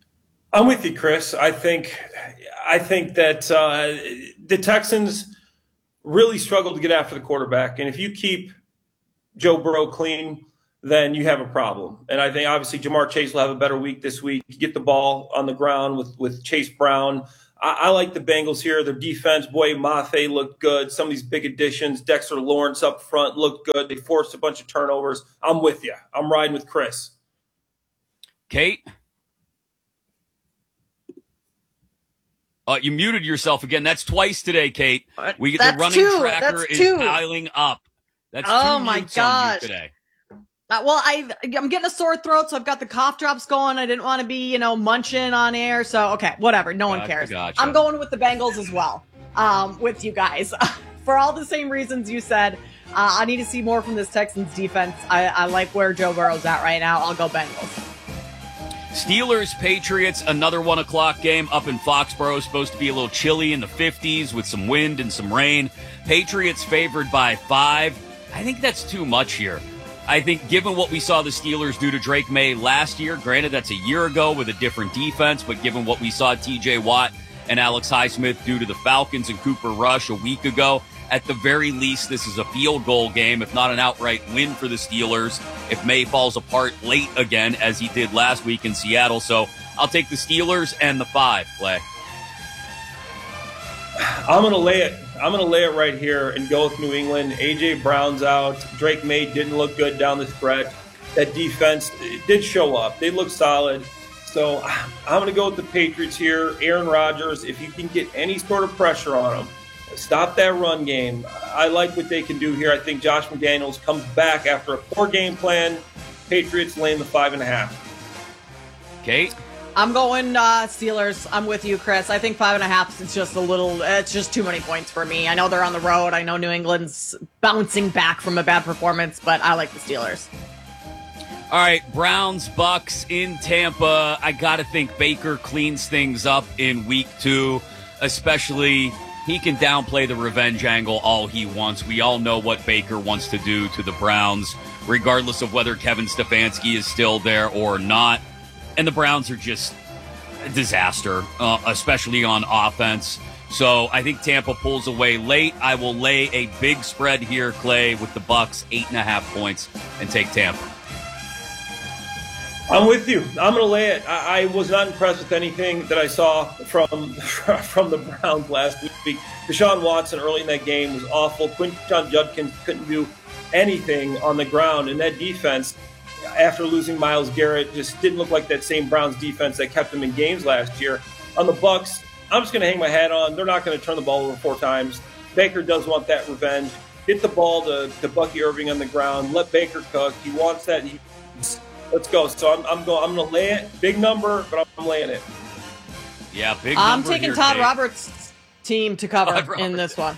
I'm with you, Chris. I think that the Texans really struggled to get after the quarterback. And if you keep Joe Burrow clean, then you have a problem. And I think obviously Jamar Chase will have a better week this week. You get the ball on the ground with Chase Brown. I like the Bengals here. Their defense, boy, Mafe looked good. Some of these big additions, Dexter Lawrence up front looked good. They forced a bunch of turnovers. I'm with you. I'm riding with Chris. Kate? You muted yourself again. That's twice today, Kate. The running tracker is piling up. That's two mutes on you today. Well, I'm getting a sore throat, so I've got the cough drops going. I didn't want to be, munching on air. So, okay, whatever. No one cares. Gotcha. I'm going with the Bengals as well, with you guys. For all the same reasons you said, I need to see more from this Texans defense. I like where Joe Burrow's at right now. I'll go Bengals. Steelers-Patriots, another 1 o'clock game up in Foxborough. Supposed to be a little chilly in the 50s with some wind and some rain. Patriots favored by 5. I think that's too much here. I think given what we saw the Steelers do to Drake May last year, granted that's a year ago with a different defense, but given what we saw TJ Watt and Alex Highsmith do to the Falcons and Cooper Rush a week ago, at the very least, this is a field goal game, if not an outright win for the Steelers, if May falls apart late again, as he did last week in Seattle. So I'll take the Steelers and the 5, Clay. I'm going to lay it. I'm going to lay it right here and go with New England. A.J. Brown's out. Drake May didn't look good down the stretch. That defense did show up. They look solid. So I'm going to go with the Patriots here. Aaron Rodgers, if you can get any sort of pressure on him, stop that run game. I like what they can do here. I think Josh McDaniels comes back after a poor game plan. Patriots laying the 5.5. Kate? I'm going Steelers. I'm with you, Chris. I think 5.5 is just it's just too many points for me. I know they're on the road. I know New England's bouncing back from a bad performance, but I like the Steelers. All right, Browns, Bucks in Tampa. I got to think Baker cleans things up in week 2, especially he can downplay the revenge angle all he wants. We all know what Baker wants to do to the Browns, regardless of whether Kevin Stefanski is still there or not. And the Browns are just a disaster, especially on offense. So I think Tampa pulls away late. I will lay a big spread here, Clay, with the Bucks, 8.5 points, and take Tampa. I'm with you. I'm going to lay it. I was not impressed with anything that I saw from the Browns last week. Deshaun Watson early in that game was awful. Quinton Judkins couldn't do anything on the ground, and that defense, after losing Myles Garrett, just didn't look like that same Browns defense that kept them in games last year. On the Bucks, I'm just going to hang my hat on. They're not going to turn the ball over 4 times. Baker does want that revenge. Get the ball to Bucky Irving on the ground. Let Baker cook. He wants that. Let's go. So I'm going to lay it. Big number, but I'm laying it. Yeah, big number. I'm taking here, Todd Dave. Roberts' team to cover in this one.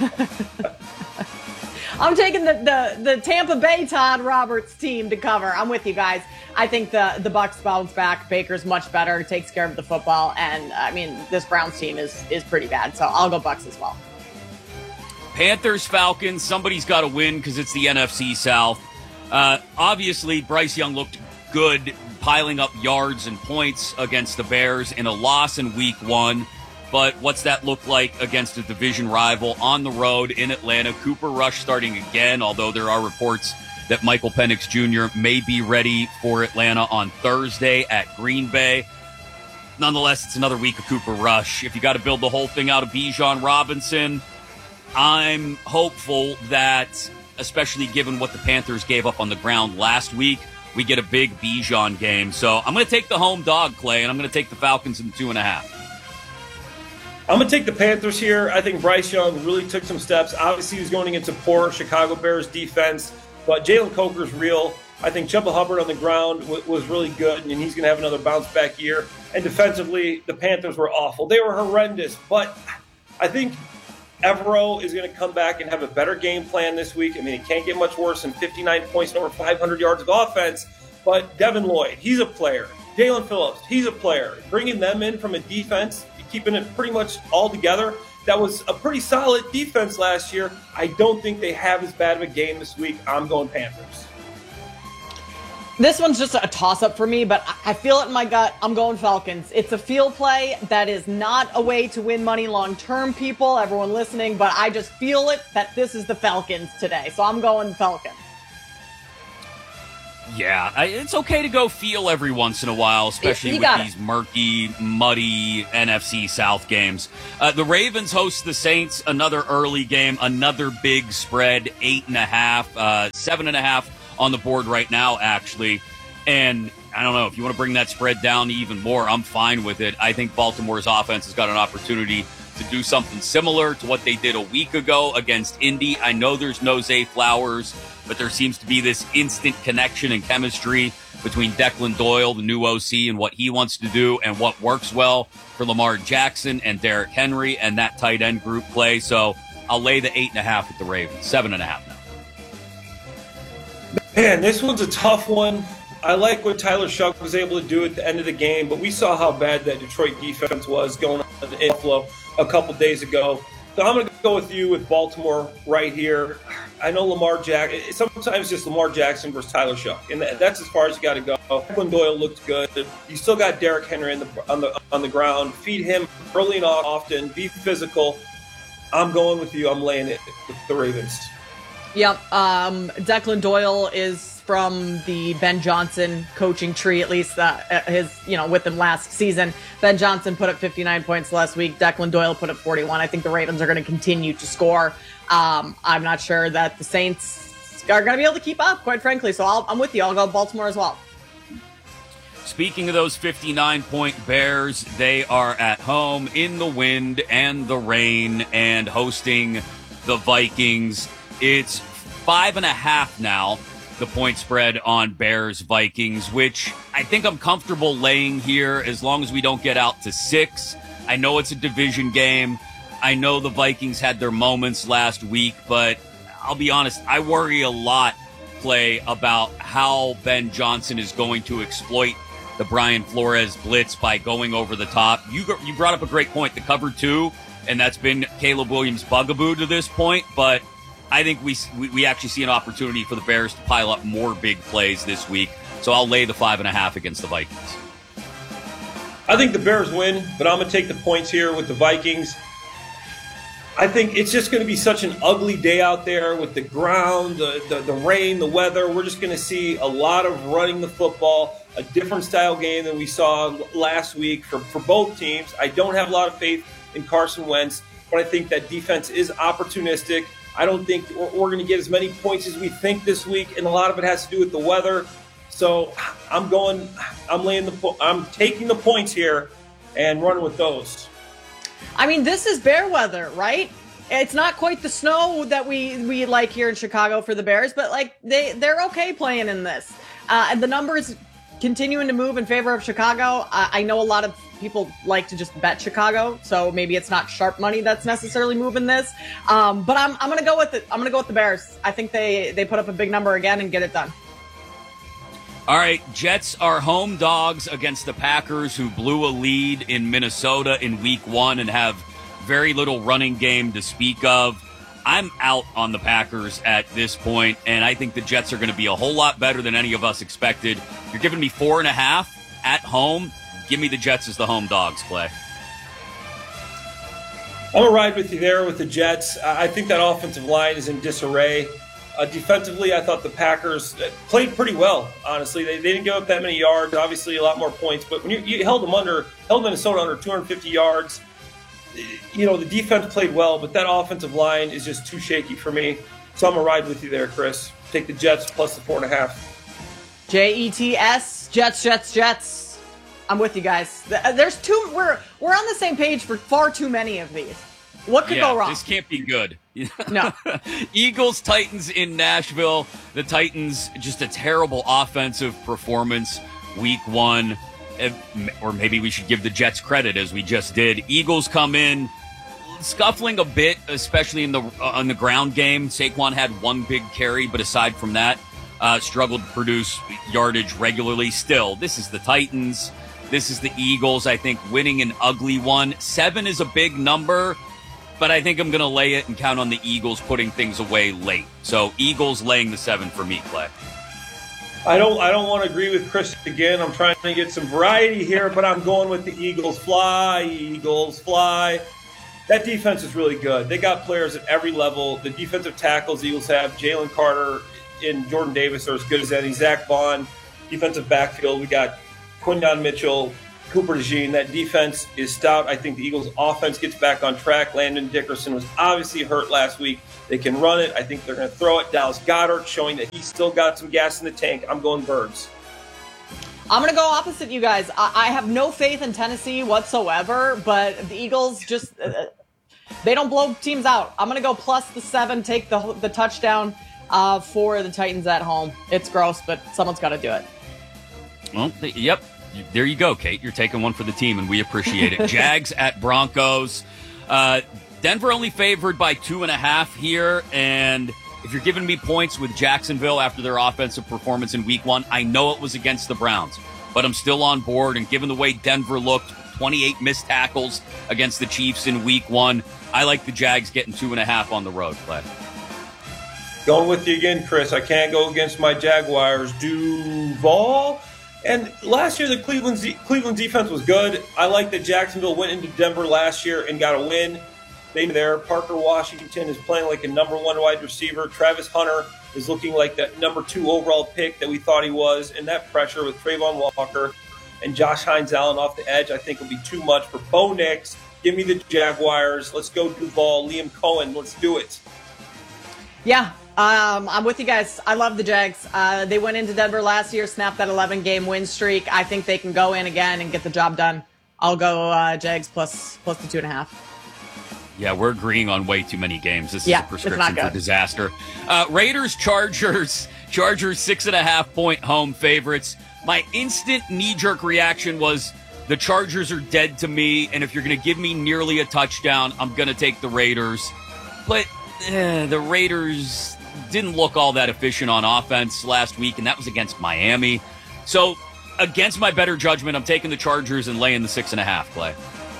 I'm taking the Tampa Bay Todd Roberts team to cover. I'm with you guys. I think the Bucs bounce back. Baker's much better, takes care of the football, and I mean this Browns team is pretty bad. So I'll go Bucs as well. Panthers, Falcons. Somebody's got to win because it's the NFC South. Obviously, Bryce Young looked good, piling up yards and points against the Bears in a loss in Week 1. But what's that look like against a division rival on the road in Atlanta? Cooper Rush starting again, although there are reports that Michael Penix Jr. may be ready for Atlanta on Thursday at Green Bay. Nonetheless, it's another week of Cooper Rush. If you got to build the whole thing out of Bijan Robinson, I'm hopeful that, especially given what the Panthers gave up on the ground last week, we get a big Bijan game. So I'm going to take the home dog, Clay, and I'm going to take the Falcons in 2.5. I'm going to take the Panthers here. I think Bryce Young really took some steps. Obviously, he's going against a poor Chicago Bears defense, but Jalen Coker's real. I think Chuba Hubbard on the ground was really good, and he's going to have another bounce-back year. And defensively, the Panthers were awful. They were horrendous, but I think Evero is going to come back and have a better game plan this week. I mean, it can't get much worse than 59 points and over 500 yards of offense, but Devin Lloyd, he's a player. Jalen Phillips, he's a player. Bringing them in from a defense, keeping it pretty much all together. That was a pretty solid defense last year. I don't think they have as bad of a game this week. I'm going Panthers. This one's just a toss-up for me, but I feel it in my gut. I'm going Falcons. It's a field play that is not a way to win money long-term, people, everyone listening, but I just feel it that this is the Falcons today. So I'm going Falcons. Yeah, it's okay to go feel every once in a while, especially with these murky, muddy NFC South games. The Ravens host the Saints, another early game, another big spread, 8.5, 7.5 on the board right now, actually. And I don't know, if you want to bring that spread down even more, I'm fine with it. I think Baltimore's offense has got an opportunity to do something similar to what they did a week ago against Indy. I know there's no Zay Flowers, but there seems to be this instant connection and chemistry between Declan Doyle, the new OC, and what he wants to do and what works well for Lamar Jackson and Derrick Henry and that tight end group play. So I'll lay the 8.5 with the Ravens, 7.5 now. Man, this one's a tough one. I like what Tyler Shough was able to do at the end of the game, but we saw how bad that Detroit defense was going on in Buffalo a couple days ago. So I'm going to go with you with Baltimore right here. I know Lamar Jackson. Sometimes just Lamar Jackson versus Tyler Shough, and that's as far as you got to go. Declan Doyle looked good. You still got Derrick Henry on the ground. Feed him early and often. Be physical. I'm going with you. I'm laying it with the Ravens. Yep. Declan Doyle is from the Ben Johnson coaching tree, at least with him last season. Ben Johnson put up 59 points last week. Declan Doyle put up 41. I think the Ravens are going to continue to score. I'm not sure that the Saints are going to be able to keep up, quite frankly. So I'm with you. I'll go Baltimore as well. Speaking of those 59-point Bears, they are at home in the wind and the rain and hosting the Vikings. It's 5.5 now, the point spread on Bears-Vikings, which I think I'm comfortable laying here as long as we don't get out to 6. I know it's a division game. I know the Vikings had their moments last week, but I'll be honest, I worry a lot, Clay, about how Ben Johnson is going to exploit the Brian Flores blitz by going over the top. You brought up a great point, the cover 2, and that's been Caleb Williams' bugaboo to this point, but I think we actually see an opportunity for the Bears to pile up more big plays this week. So I'll lay the 5.5 against the Vikings. I think the Bears win, but I'm going to take the points here with the Vikings. I think it's just going to be such an ugly day out there with the ground, the rain, the weather. We're just going to see a lot of running the football, a different style game than we saw last week for both teams. I don't have a lot of faith in Carson Wentz, but I think that defense is opportunistic. I don't think we're going to get as many points as we think this week, and a lot of it has to do with the weather. So I'm taking the points here and running with those. I mean, this is bear weather, right? It's not quite the snow that we like here in Chicago for the Bears, but they're okay playing in this. And the numbers continuing to move in favor of Chicago. I know a lot of people like to just bet Chicago, so maybe it's not sharp money that's necessarily moving this. But I'm going to go with it. I'm going to go with the Bears. I think they put up a big number again and get it done. All right, Jets are home dogs against the Packers, who blew a lead in Minnesota in week 1 and have very little running game to speak of. I'm out on the Packers at this point, and I think the Jets are going to be a whole lot better than any of us expected. You're giving me 4.5 at home. Give me the Jets as the home dogs, Clay. I'm going to ride with you there with the Jets. I think that offensive line is in disarray. Defensively, I thought the Packers played pretty well, honestly. They didn't give up that many yards, obviously a lot more points. But when you held Minnesota under 250 yards, the defense played well, but that offensive line is just too shaky for me. So I'm going to ride with you there, Chris. Take the Jets plus the 4.5. Jets, Jets. I'm with you guys. There's two. We're on the same page for far too many of these. What could go wrong? This can't be good. No. Eagles, Titans in Nashville. The Titans, just a terrible offensive performance week 1. Or maybe we should give the Jets credit, as we just did. Eagles come in scuffling a bit, especially on the ground game. Saquon had one big carry, but aside from that, struggled to produce yardage regularly. Still, this is the Titans. This is the Eagles, I think, winning an ugly one. 7 is a big number, but I think I'm going to lay it and count on the Eagles putting things away late. So Eagles laying the 7 for me, Clay. I don't want to agree with Chris again. I'm trying to get some variety here, but I'm going with the Eagles. Fly, Eagles, fly. That defense is really good. They got players at every level. The defensive tackles the Eagles have, Jalen Carter and Jordan Davis, are as good as any. Zach Vaughn, defensive backfield. We got Quindon Mitchell, Cooper DeJean. That defense is stout. I think the Eagles' offense gets back on track. Landon Dickerson was obviously hurt last week. They can run it. I think they're going to throw it. Dallas Goedert showing that he's still got some gas in the tank. I'm going Birds. I'm going to go opposite you guys. I have no faith in Tennessee whatsoever, but the Eagles just they don't blow teams out. I'm going to go plus the 7, take the touchdown for the Titans at home. It's gross, but someone's got to do it. Well, yep. There you go, Kate. You're taking one for the team, and we appreciate it. Jags at Broncos. Denver only favored by 2.5 here, and if you're giving me points with Jacksonville after their offensive performance in Week 1, I know it was against the Browns, but I'm still on board, and given the way Denver looked, 28 missed tackles against the Chiefs in Week 1, I like the Jags getting 2.5 on the road, Clay. Going with you again, Chris. I can't go against my Jaguars. Duval. And last year, the Cleveland defense was good. I like that Jacksonville went into Denver last year and got a win. They there. Parker Washington is playing like a number 1 wide receiver. Travis Hunter is looking like that number 2 overall pick that we thought he was. And that pressure with Trayvon Walker and Josh Hines-Allen off the edge, I think will be too much for Bo Nix. Give me the Jaguars. Let's go Duval. Liam Cohen. Let's do it. Yeah. I'm with you guys. I love the Jags. They went into Denver last year, snapped that 11-game win streak. I think they can go in again and get the job done. I'll go Jags plus the 2.5. Yeah, we're agreeing on way too many games. This is a prescription for disaster. Raiders, Chargers 6.5-point home favorites. My instant knee-jerk reaction was the Chargers are dead to me, and if you're going to give me nearly a touchdown, I'm going to take the Raiders. But the Raiders didn't look all that efficient on offense last week, and that was against Miami. So, against my better judgment, I'm taking the Chargers and laying the 6.5, Clay.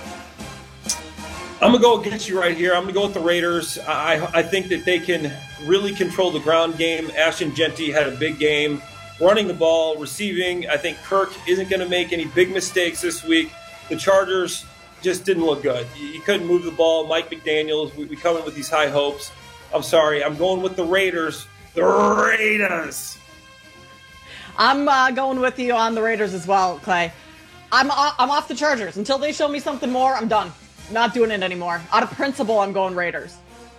I'm going to go against you right here. I'm going to go with the Raiders. I think that they can really control the ground game. Ashton Genty had a big game. Running the ball, receiving. I think Kirk isn't going to make any big mistakes this week. The Chargers just didn't look good. You couldn't move the ball. Mike McDaniels, we come in with these high hopes. I'm sorry. I'm going with the Raiders. The Raiders. I'm going with you on the Raiders as well, Clay. I'm off the Chargers. Until they show me something more, I'm done. Not doing it anymore. Out of principle, I'm going Raiders.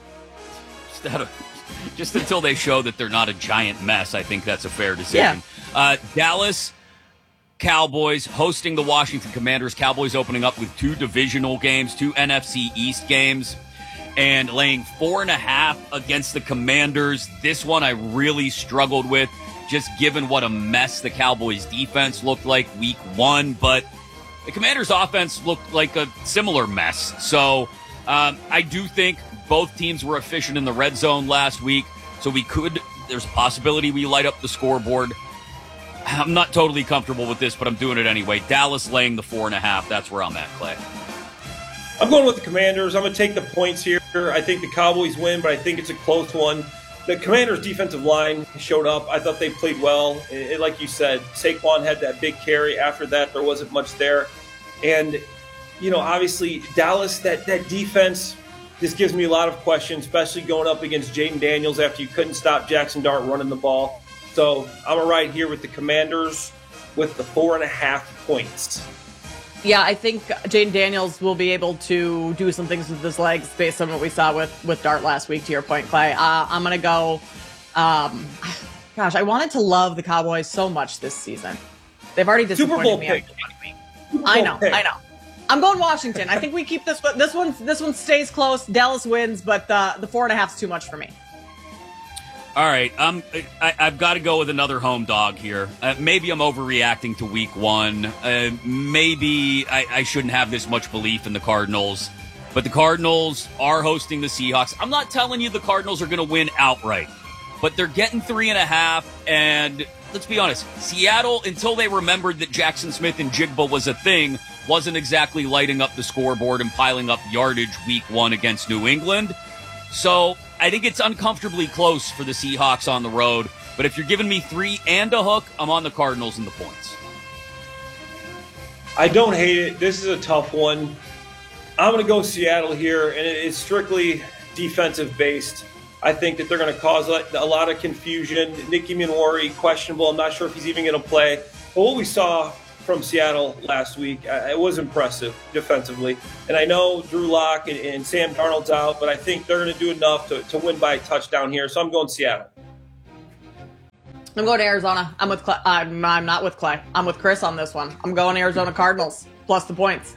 Just until they show that they're not a giant mess, I think that's a fair decision. Yeah. Dallas Cowboys hosting the Washington Commanders. Cowboys opening up with 2 divisional games, 2 NFC East games, and laying 4.5 against the Commanders. This one I really struggled with, just given what a mess the Cowboys defense looked like Week 1, but the Commanders' offense looked like a similar mess. So I do think both teams were efficient in the red zone last week, so there's a possibility we light up the scoreboard. I'm not totally comfortable with this, but I'm doing it anyway. Dallas laying the 4.5. That's where I'm at, Clay. I'm going with the Commanders. I'm going to take the points here. I think the Cowboys win, but I think it's a close one. The Commanders' defensive line showed up. I thought they played well. Like you said, Saquon had that big carry. After that, there wasn't much there. And, obviously, Dallas, that defense, this gives me a lot of questions, especially going up against Jaden Daniels after you couldn't stop Jackson Dart running the ball. So I'm right here with the Commanders with the 4.5 points. Yeah, I think Jaden Daniels will be able to do some things with his legs based on what we saw with Dart last week, to your point, Clay. I'm going to go, I wanted to love the Cowboys so much this season. They've already disappointed me. I know. I'm going Washington. I think we keep this one. This one stays close. Dallas wins, but the 4.5 is too much for me. All right, I've got to go with another home dog here. Maybe I'm overreacting to Week 1. Maybe I shouldn't have this much belief in the Cardinals. But the Cardinals are hosting the Seahawks. I'm not telling you the Cardinals are going to win outright. But they're getting 3.5, and let's be honest, Seattle, until they remembered that Jackson Smith and Jigba was a thing, wasn't exactly lighting up the scoreboard and piling up yardage Week 1 against New England. So I think it's uncomfortably close for the Seahawks on the road. But if you're giving me 3 and a hook, I'm on the Cardinals and the points. I don't hate it. This is a tough one. I'm going to go Seattle here, and it's strictly defensive-based. I think that they're going to cause a lot of confusion. Nicky Manwari, questionable. I'm not sure if he's even going to play. But what we saw from Seattle last week, it was impressive defensively. And I know Drew Lock and Sam Darnold's out, but I think they're going to do enough to win by a touchdown here. So I'm going Seattle. I'm going to Arizona. I'm with Clay. I'm not with Clay. I'm with Chris on this one. I'm going Arizona Cardinals plus the points.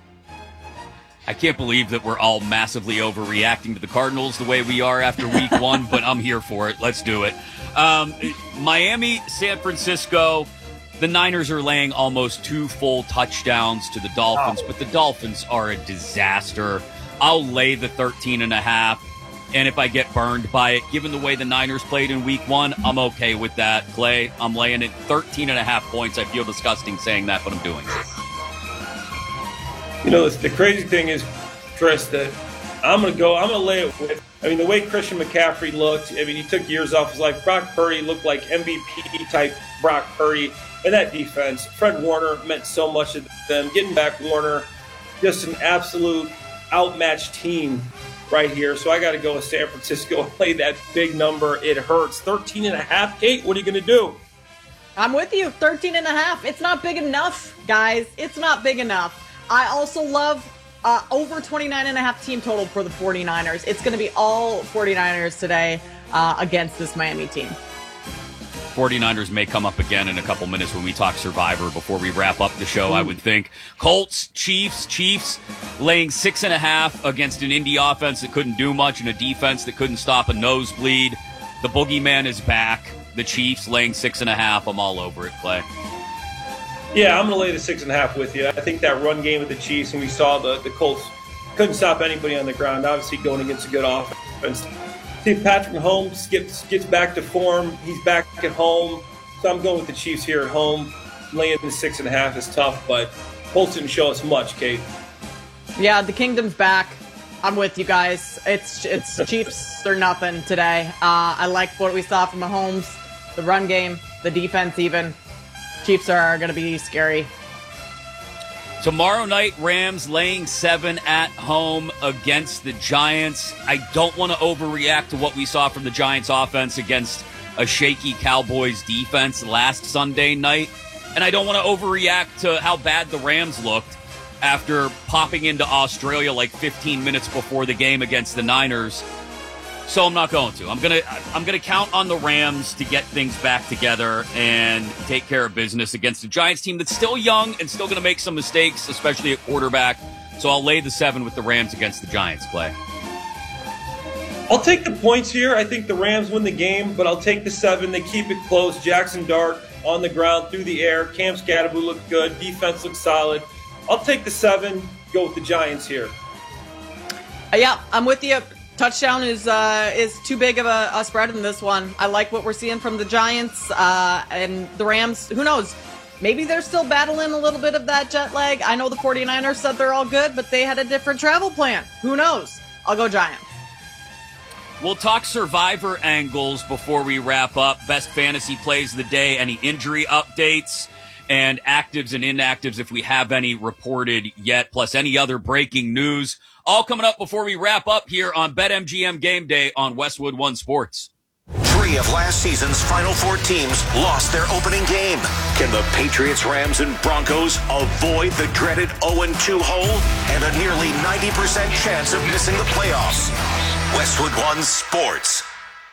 I can't believe that we're all massively overreacting to the Cardinals the way we are after week 1, but I'm here for it. Let's do it. Miami, San Francisco. The Niners are laying almost 2 full touchdowns to the Dolphins, but the Dolphins are a disaster. I'll lay the 13.5. And if I get burned by it, given the way the Niners played in week 1, I'm okay with that. Clay, I'm laying it 13.5 points. I feel disgusting saying that, but I'm doing it. You know, the crazy thing is, Chris, that I'm going to lay it with, the way Christian McCaffrey looked, he took years off his life. Brock Purdy looked like MVP-type Brock Purdy. And that defense, Fred Warner meant so much to them. Getting back Warner, just an absolute outmatched team right here. So I got to go with San Francisco and play that big number. It hurts. 13.5, Kate, what are you going to do? I'm with you. 13.5. It's not big enough, guys. It's not big enough. I also love over 29.5 team total for the 49ers. It's going to be all 49ers today against this Miami team. 49ers may come up again in a couple minutes when we talk Survivor before we wrap up the show, I would think. Colts, Chiefs laying 6.5 against an Indy offense that couldn't do much and a defense that couldn't stop a nosebleed. The boogeyman is back. The Chiefs laying 6.5. I'm all over it, Clay. Yeah, I'm going to lay the 6.5 with you. I think that run game with the Chiefs, and we saw the Colts couldn't stop anybody on the ground, obviously going against a good offense. See if Patrick Mahomes gets back to form. He's back at home. So I'm going with the Chiefs here at home. Laying the 6.5 is tough, but Colts didn't show us much, Kate. Yeah, the kingdom's back. I'm with you guys. It's Chiefs or nothing today. I like what we saw from Mahomes, the run game, the defense even. Chiefs are going to be scary. Tomorrow night, Rams laying 7 at home against the Giants. I don't want to overreact to what we saw from the Giants offense against a shaky Cowboys defense last Sunday night. And I don't want to overreact to how bad the Rams looked after popping into Australia like 15 minutes before the game against the Niners. So I'm not going to. I'm gonna count on the Rams to get things back together and take care of business against a Giants team that's still young and still going to make some mistakes, especially at quarterback. So I'll lay the 7 with the Rams against the Giants, Clay. I'll take the points here. I think the Rams win the game, but I'll take the 7. They keep it close. Jackson Dart on the ground, through the air. Cam Scatterbo looked good. Defense looks solid. I'll take the 7. Go with the Giants here. Yeah, I'm with you. Touchdown is too big of a spread in this one. I like what we're seeing from the Giants and the Rams. Who knows? Maybe they're still battling a little bit of that jet lag. I know the 49ers said they're all good, but they had a different travel plan. Who knows? I'll go Giants. We'll talk Survivor angles before we wrap up. Best fantasy plays of the day, any injury updates, and actives and inactives if we have any reported yet, plus any other breaking news. All coming up before we wrap up here on BetMGM Game Day on Westwood One Sports. 3 of last season's Final Four teams lost their opening game. Can the Patriots, Rams, and Broncos avoid the dreaded 0-2 hole and a nearly 90% chance of missing the playoffs? Westwood One Sports.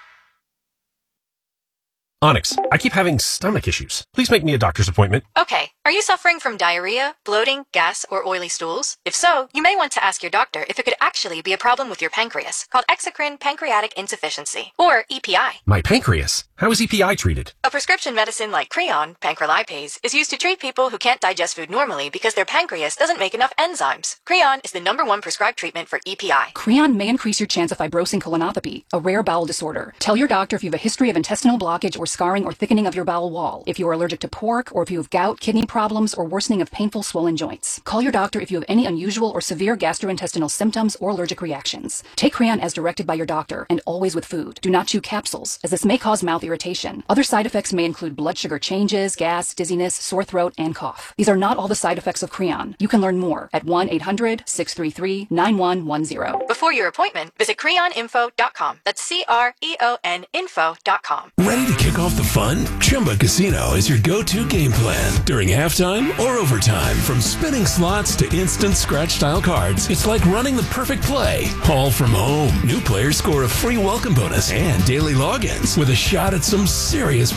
Onyx, I keep having stomach issues. Please make me a doctor's appointment. Okay, are you suffering from diarrhea, bloating, gas, or oily stools? If so, you may want to ask your doctor if it could actually be a problem with your pancreas, called exocrine pancreatic insufficiency, or EPI. My pancreas? How is EPI treated? A prescription medicine like Creon, pancrelipase, is used to treat people who can't digest food normally because their pancreas doesn't make enough enzymes. Creon is the #1 prescribed treatment for EPI. Creon may increase your chance of fibrosing colonopathy, a rare bowel disorder. Tell your doctor if you have a history of intestinal blockage or scarring or thickening of your bowel wall, if you are allergic to pork, or if you have gout, kidney problems, or worsening of painful swollen joints. Call your doctor if you have any unusual or severe gastrointestinal symptoms or allergic reactions. Take Creon as directed by your doctor, and always with food. Do not chew capsules, as this may cause mouth irritation. Other side effects may include blood sugar changes, gas, dizziness, sore throat, and cough. These are not all the side effects of Creon. You can learn more at 1-800-633-9110. Before your appointment, visit creoninfo.com. That's CREON info.com. Ready to kick off the fun? Chumba Casino is your go-to game plan during halftime or overtime. From spinning slots to instant scratch-style cards, it's like running the perfect play, all from home. New players score a free welcome bonus and daily logins with a shot at some serious